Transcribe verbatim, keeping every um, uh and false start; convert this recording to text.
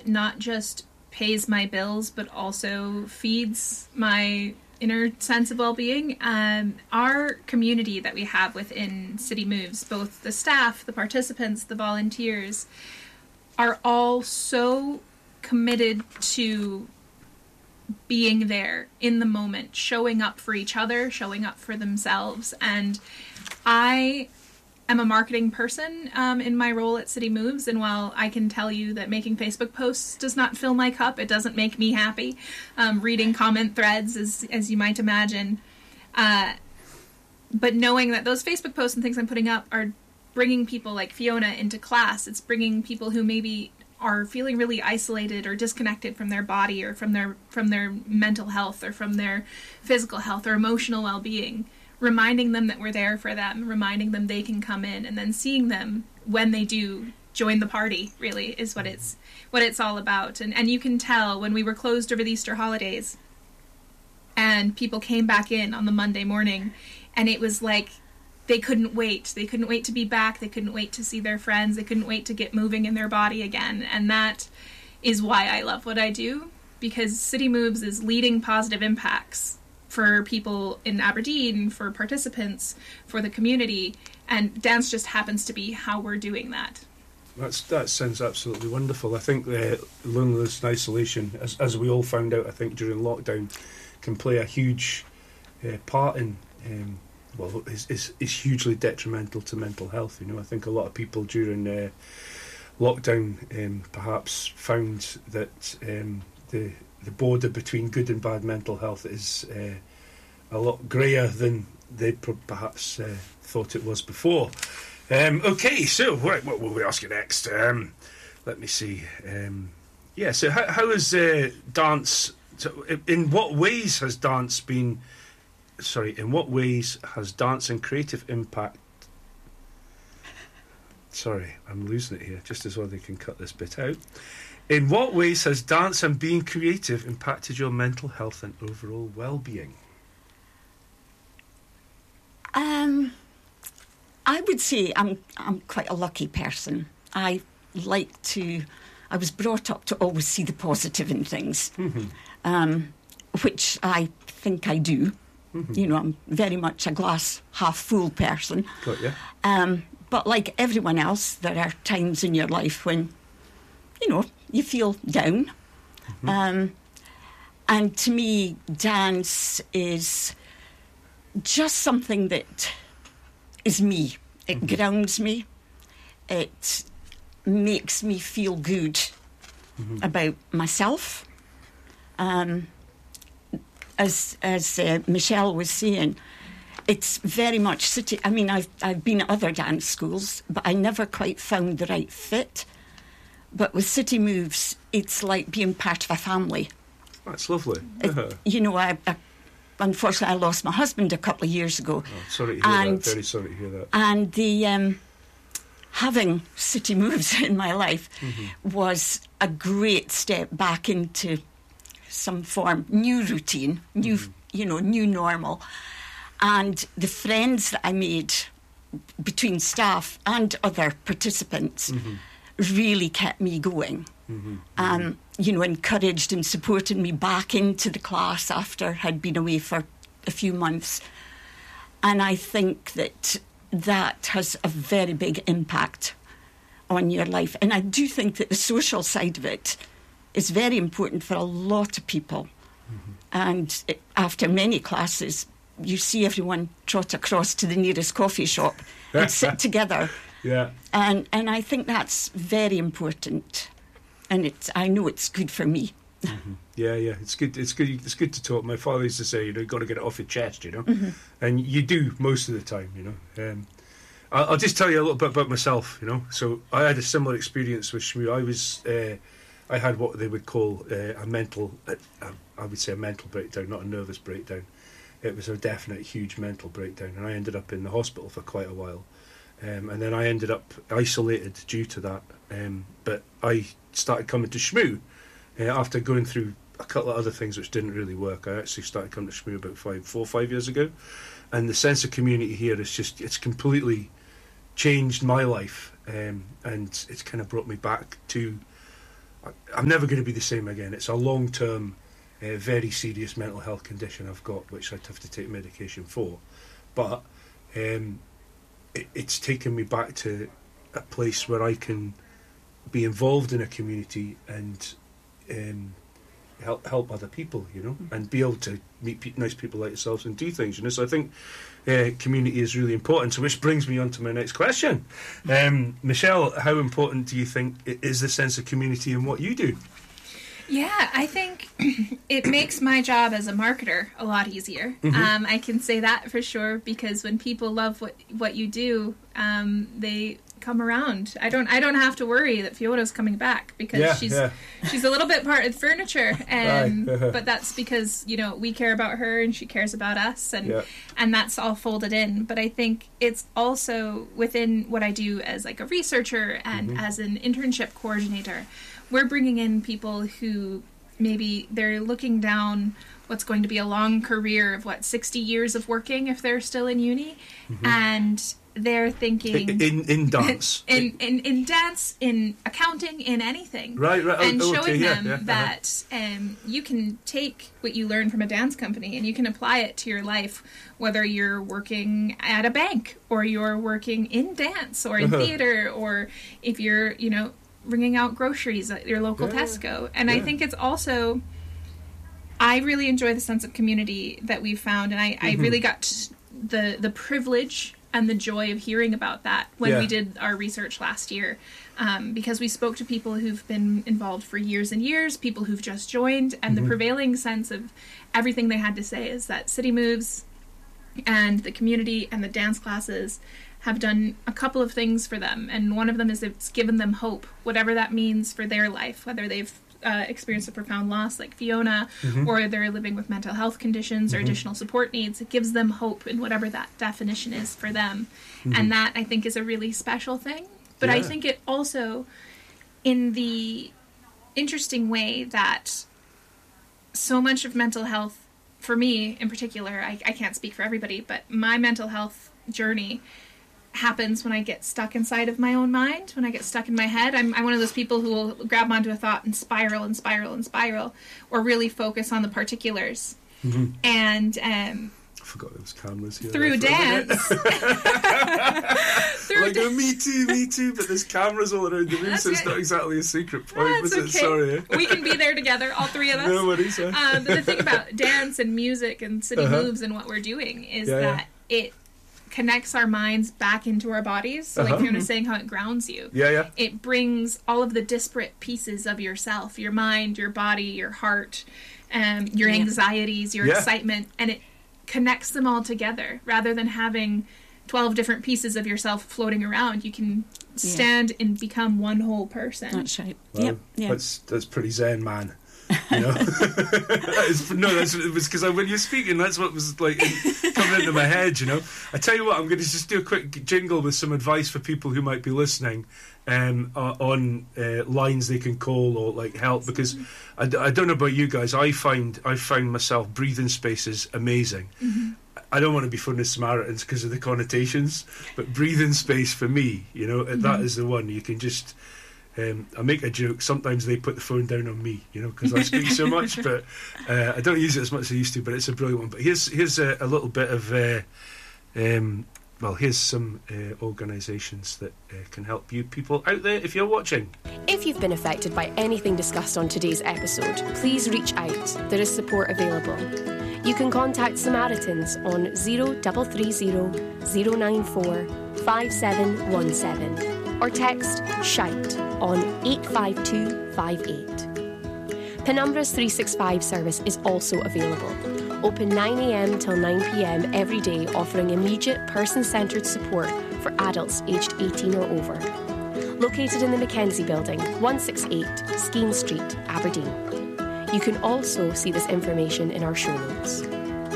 not just pays my bills, but also feeds my inner sense of well-being. Um, our community that we have within City Moves, both the staff, the participants, the volunteers, are all so committed to being there in the moment, showing up for each other, showing up for themselves. And I am a marketing person um, in my role at City Moves, and while I can tell you that making Facebook posts does not fill my cup, it doesn't make me happy. Um, reading comment threads, as, as you might imagine. Uh, but knowing that those Facebook posts and things I'm putting up are bringing people like Fiona into class, it's bringing people who maybe are feeling really isolated or disconnected from their body or from their from their mental health or from their physical health or emotional well-being, reminding them that we're there for them, reminding them they can come in, and then seeing them when they do join the party, really, is what it's what it's all about. And and you can tell when we were closed over the Easter holidays and people came back in on the Monday morning, and it was like they couldn't wait. They couldn't wait to be back. They couldn't wait to see their friends. They couldn't wait to get moving in their body again. And that is why I love what I do, because City Moves is leading positive impacts for people in Aberdeen, for participants, for the community, and dance just happens to be how we're doing that. That's that sounds absolutely wonderful. I think the loneliness and isolation, as as we all found out, I think during lockdown, can play a huge uh, part in. Um, well, is, is is hugely detrimental to mental health. You know, I think a lot of people during uh, lockdown um, perhaps found that um, the the border between good and bad mental health is uh, a lot greyer than they pro- perhaps uh, thought it was before. Um, okay, so right, what will we ask you next? Um, let me see. Um, yeah, so how, how has uh, dance? So in what ways has dance been? Sorry, in what ways has dance and creative impact... Sorry, I'm losing it here, just as well they can cut this bit out. In what ways has dance and being creative impacted your mental health and overall well-being? Um, I would say I'm I'm quite a lucky person. I like to... I was brought up to always see the positive in things, mm-hmm. um, which I think I do. Mm-hmm. You know, I'm very much a glass half full person. Got you. Um, but like everyone else, there are times in your life when, you know, you feel down. Mm-hmm. Um, and to me, dance is just something that is me. It mm-hmm. grounds me. It makes me feel good mm-hmm. about myself. Um As as uh, Michelle was saying, it's very much city. I mean, I've I've been at other dance schools, but I never quite found the right fit. But with City Moves, it's like being part of a family. That's lovely. It, you know, I, I unfortunately I lost my husband a couple of years ago. Oh, sorry to hear and, that. Very sorry to hear that. And the um, having City Moves in my life mm-hmm. was a great step back into some form, new routine, new, mm-hmm. you know, new normal. And the friends that I made between staff and other participants mm-hmm. really kept me going. Mm-hmm. Um, you know, encouraged and supported me back into the class after I'd been away for a few months. And I think that that has a very big impact on your life. And I do think that the social side of it is very important for a lot of people. Mm-hmm. And it, after many classes, you see everyone trot across to the nearest coffee shop and sit together. Yeah. And and I think that's very important. And it's I know it's good for me. Mm-hmm. Yeah, yeah, it's good. It's good. It's good to talk. My father used to say, you know, you've got to get it off your chest, you know, mm-hmm. and you do most of the time, you know. Um, I'll, I'll just tell you a little bit about myself, you know. So I had a similar experience with Shmoo. I was. Uh, I had what they would call uh, a mental, uh, I would say a mental breakdown, not a nervous breakdown. It was a definite huge mental breakdown, and I ended up in the hospital for quite a while. Um, and then I ended up isolated due to that. Um, but I started coming to Shmoo uh, after going through a couple of other things which didn't really work. I actually started coming to Shmoo about five, four or five years ago. And the sense of community here is just, it's completely changed my life. Um, and it's kind of brought me back to... I'm never going to be the same again. It's a long-term, uh, very serious mental health condition I've got, which I'd have to take medication for. But um, it, it's taken me back to a place where I can be involved in a community and um, help help other people, you know, mm-hmm. and be able to meet pe- nice people like yourselves and do things, you know. So I think uh, community is really important. So which brings me on to my next question. Um, Michelle, how important do you think is the sense of community in what you do? Yeah, I think it makes my job as a marketer a lot easier. Mm-hmm. Um, I can say that for sure, because when people love what what you do, um, they come around. I don't I don't have to worry that Fiona's coming back, because yeah, she's yeah. she's a little bit part of the furniture, and but that's because, you know, we care about her and she cares about us, and yeah. and that's all folded in. But I think it's also within what I do as like a researcher and mm-hmm. as an internship coordinator. We're bringing in people who maybe they're looking down what's going to be a long career of, what, sixty years of working if they're still in uni. Mm-hmm. And they're thinking... In, in, in dance. in, in, in dance, in accounting, in anything. Right, right. And oh, showing okay, yeah, them yeah, that uh-huh. um, you can take what you learn from a dance company and you can apply it to your life, whether you're working at a bank or you're working in dance or in uh-huh. theater, or if you're, you know... bringing out groceries at your local yeah, Tesco. And yeah. I think it's also, I really enjoy the sense of community that we've found, and I, mm-hmm. I really got the the privilege and the joy of hearing about that when yeah. we did our research last year, um, because we spoke to people who've been involved for years and years, people who've just joined, and mm-hmm. the prevailing sense of everything they had to say is that City Moves and the community and the dance classes have done a couple of things for them, and one of them is it's given them hope, whatever that means for their life, whether they've uh, experienced a profound loss like Fiona, mm-hmm. or they're living with mental health conditions or mm-hmm. additional support needs. It gives them hope in whatever that definition is for them, mm-hmm. and that I think is a really special thing. But yeah. I think it also, in the interesting way that so much of mental health, for me in particular, I, I can't speak for everybody, but my mental health journey happens when I get stuck inside of my own mind, when I get stuck in my head. I'm, I'm one of those people who will grab onto a thought and spiral and spiral and spiral, or really focus on the particulars. Mm-hmm. And um, I forgot there was cameras here. Through dance. through like, da- oh, me too, me too, but there's cameras all around the room, so it's not exactly a secret point, That's was okay. it? Sorry. Eh? We can be there together, all three of us. No worries. Eh? Um, but the thing about dance and music and City uh-huh. Moves and what we're doing is yeah, that yeah. it connects our minds back into our bodies. So like uh-huh. Fiona was saying, how it grounds you. Yeah, yeah. It brings all of the disparate pieces of yourself, your mind, your body, your heart, um, your yeah. anxieties, your yeah. excitement, and it connects them all together. Rather than having twelve different pieces of yourself floating around, you can stand yeah. and become one whole person. That's right. Well, yep. Yeah. That's, that's pretty zen, man. You know, that is, no, that's it was because when you're speaking, that's what was like coming into my head. You know, I tell you what, I'm going to just do a quick jingle with some advice for people who might be listening, um, uh, on uh, lines they can call or like help. Because I, I don't know about you guys, I find I find myself breathing spaces amazing. Mm-hmm. I don't want to be funny as Samaritans because of the connotations, but breathing space for me, you know, mm-hmm. that is the one. You can just. Um, I make a joke. Sometimes they put the phone down on me, you know, because I speak so much. But uh, I don't use it as much as I used to. But it's a brilliant one. But here's here's a, a little bit of uh, um, well, here's some uh, organisations that uh, can help you people out there if you're watching. If you've been affected by anything discussed on today's episode, please reach out. There is support available. You can contact Samaritans on zero three three zero, zero nine four, five seven one seven or text SHITE on eight five two five eight. Penumbra's three sixty-five service is also available. Open nine a.m. till nine p.m. every day, offering immediate person-centred support for adults aged eighteen or over. Located in the Mackenzie Building, one sixty-eight Skene Street, Aberdeen. You can also see this information in our show notes.